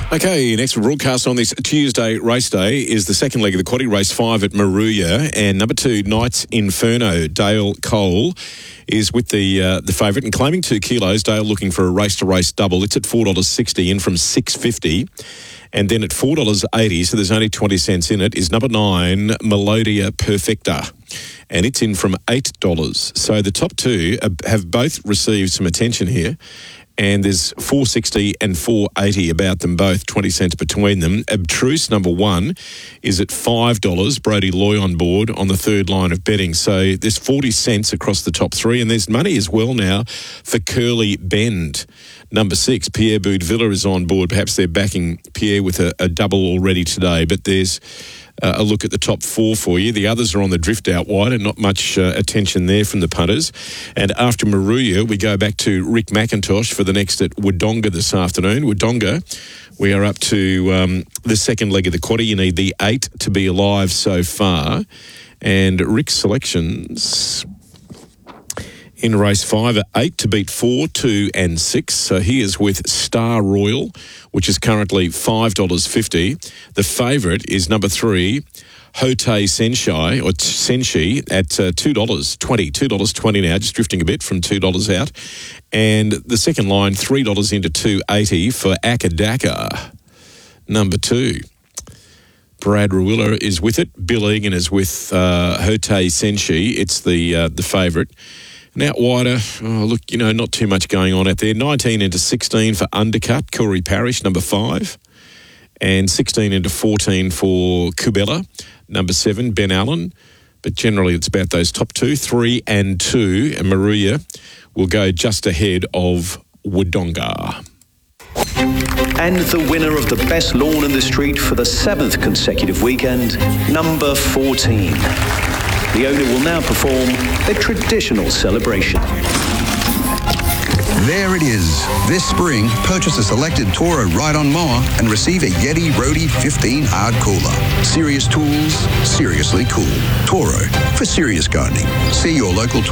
Okay, next broadcast on this Tuesday race day is the second leg of the quaddie race 5 at Moruya, and number 2, Knights Inferno. Dale Cole is with the favourite and claiming 2 kilos. Dale looking for a race-to-race double. It's at $4.60 in from $6.50. And then at $4.80, so there's only 20 cents in it, is number 9, Melodia Perfecta. And it's in from $8. So the top 2 have both received some attention here. And there's $4.60 and $4.80 about them both, 20 cents between them. Abstruse, number 1, is at $5. Brody Loy on board on the third line of betting. So there's 40 cents across the top 3. And there's money as well now for Curly Bend. Number 6, Pierre Boudvilla is on board. Perhaps they're backing Pierre with a double already today. But there's a look at the top 4 for you. The others are on the drift out wide and not much attention there from the punters. And after Moruya, we go back to Rick McIntosh for the next at Wodonga this afternoon. Wodonga, we are up to the second leg of the quaddie. You need the 8 to be alive so far. And Rick's selections in race 5 are 8 to beat 4, 2 and 6. So he is with Star Royal, which is currently $5.50. The favourite is number 3, Hote Senshi, or Senshi, at $2.20 now, just drifting a bit from $2 out. And the second line, $3 into $2.80 for Akadaka, number 2. Brad Rawiller is with it. Bill Egan is with Hote Senshi. It's the favourite. And out wider, not too much going on out there. 19 into 16 for Undercut, Corey Parrish, number 5. And 16 into 14 for Kubella, number 7, Ben Allen. But generally it's about those top 2, 3 and 2. And Moruya will go just ahead of Wodonga. And the winner of the best lawn in the street for the 7th consecutive weekend, number 14. The owner will now perform a traditional celebration. There it is. This spring, purchase a selected Toro ride-on mower and receive a Yeti Roadie 15 hard cooler. Serious tools, seriously cool. Toro, for serious gardening. See your local